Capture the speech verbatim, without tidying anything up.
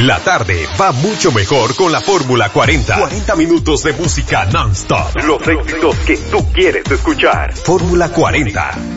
La tarde va mucho mejor con la Fórmula cuarenta. cuarenta minutos de música non-stop. Los éxitos que tú quieres escuchar. Fórmula cuarenta.